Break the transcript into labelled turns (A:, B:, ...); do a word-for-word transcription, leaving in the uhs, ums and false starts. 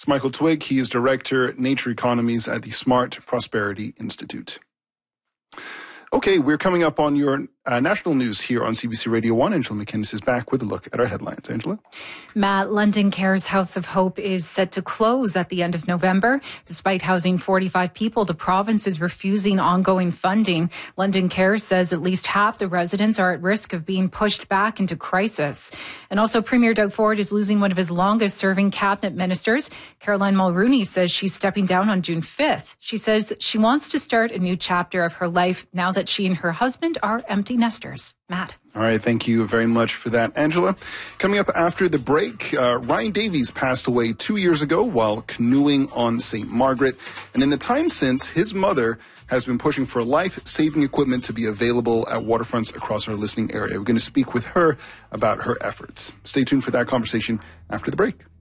A: Michael Twigg. He is Director, Nature Economies at the Smart Prosperity Institute. Okay, we're coming up on your uh, national news here on C B C Radio one. Angela McInnes is back with a look at our headlines. Angela?
B: Matt, London Care's House of Hope is set to close at the end of November. Despite housing forty-five people, the province is refusing ongoing funding. London Care says at least half the residents are at risk of being pushed back into crisis. And also, Premier Doug Ford is losing one of his longest-serving cabinet ministers. Caroline Mulroney says she's stepping down on June fifth. She says she wants to start a new chapter of her life now that she and her husband are empty nesters. Matt.
A: All right, thank you very much for that, Angela. Coming up after the break, uh, Ryan Davies passed away two years ago while canoeing on Saint Margaret. And in the time since, his mother has been pushing for life-saving equipment to be available at waterfronts across our listening area. We're going to speak with her about her efforts. Stay tuned for that conversation after the break.